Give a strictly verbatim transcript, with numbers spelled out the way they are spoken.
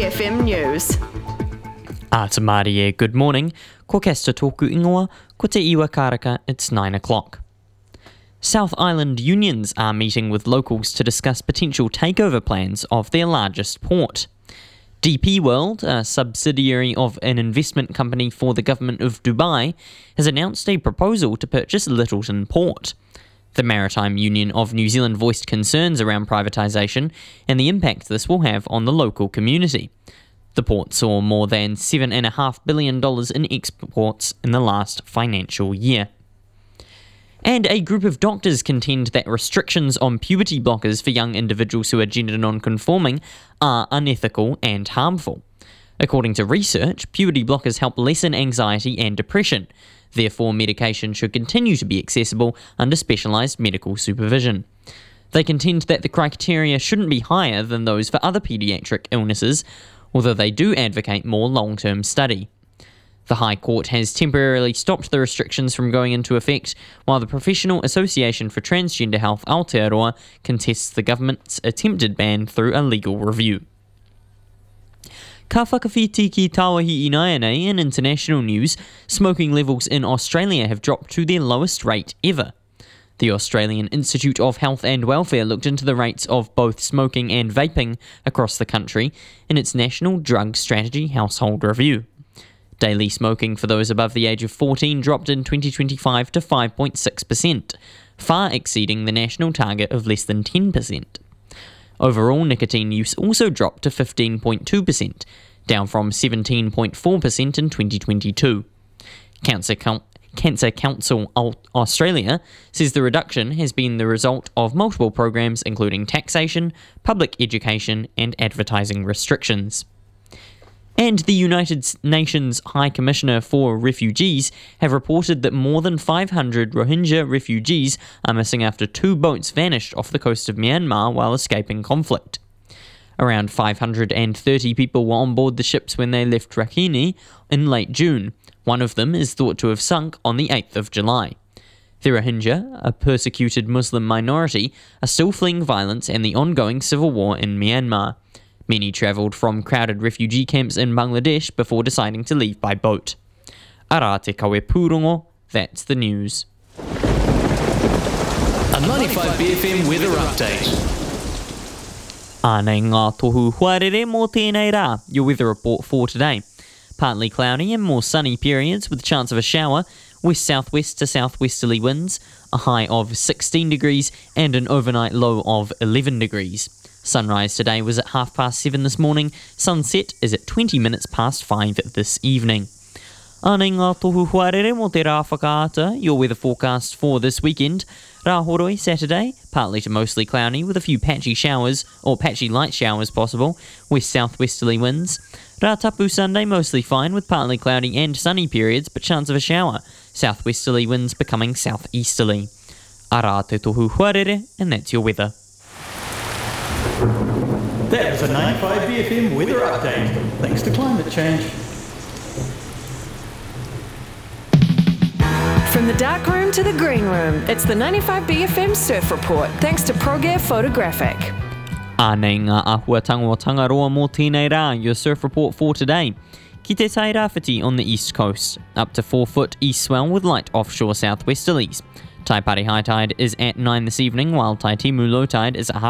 F M News. A te Māori e, good morning. Ko kesta tōku ingoa, ko te iwa karaka, it's nine o'clock. South Island unions are meeting with locals to discuss potential takeover plans of their largest port. D P World, a subsidiary of an investment company for the government of Dubai, has announced a proposal to purchase Lyttelton Port. The Maritime Union of New Zealand voiced concerns around privatisation and the impact this will have on the local community. The port saw more than seven point five billion dollars in exports in the last financial year. And a group of doctors contend that restrictions on puberty blockers for young individuals who are gender non-conforming are unethical and harmful. According to research, puberty blockers help lessen anxiety and depression. Therefore, medication should continue to be accessible under specialised medical supervision. They contend that the criteria shouldn't be higher than those for other paediatric illnesses, although they do advocate more long-term study. The High Court has temporarily stopped the restrictions from going into effect, while the Professional Association for Transgender Health Aotearoa contests the government's attempted ban through a legal review. Ka whakawhiti ki Tāwahi Inaina in international news, smoking levels in Australia have dropped to their lowest rate ever. The Australian Institute of Health and Welfare looked into the rates of both smoking and vaping across the country in its National Drug Strategy Household Review. Daily smoking for those above the age of fourteen dropped in twenty twenty-five to five point six percent, far exceeding the national target of less than ten percent. Overall nicotine use also dropped to fifteen point two percent, down from seventeen point four percent in twenty twenty-two. Cancer, Count- Cancer Council Australia says the reduction has been the result of multiple programs including taxation, public education and advertising restrictions. And the United Nations High Commissioner for Refugees have reported that more than five hundred Rohingya refugees are missing after two boats vanished off the coast of Myanmar while escaping conflict. Around five hundred thirty people were on board the ships when they left Rakhine in late June. One of them is thought to have sunk on the eighth of July. The Rohingya, a persecuted Muslim minority, are still fleeing violence and the ongoing civil war in Myanmar. Many travelled from crowded refugee camps in Bangladesh before deciding to leave by boat. Ara te kawe pūrongo, that's the news. A ninety-five B F M weather update. Ānei ngā tohu huarere mō tēnei rā, your weather report for today. Partly cloudy and more sunny periods with chance of a shower, west-southwest to southwesterly winds, a high of sixteen degrees and an overnight low of eleven degrees. Sunrise today was at half past seven this morning, sunset is at twenty minutes past five this evening. Ānei ngā tohu huarere mō te rā whakaata, your weather forecast for this weekend. Rā Horoi Saturday, partly to mostly cloudy with a few patchy showers, or patchy light showers possible, west-southwesterly winds. Rā Tapu Sunday, mostly fine with partly cloudy and sunny periods, but chance of a shower, southwesterly winds becoming southeasterly. Ara te tohu huarere, and that's your weather. That was a ninety-five B F M weather update, thanks to climate change. From the dark room to the green room, it's the ninety-five B F M Surf Report, thanks to ProGear Photographic. Ānei ngā āhuatanga o Tangaroa mō tēnei rā, your surf report for today. Ki te tai rāwhiti on the east coast, up to four foot east swell with light offshore southwesterlies. Taipari high tide is at nine this evening, while Taitimu low tide is at half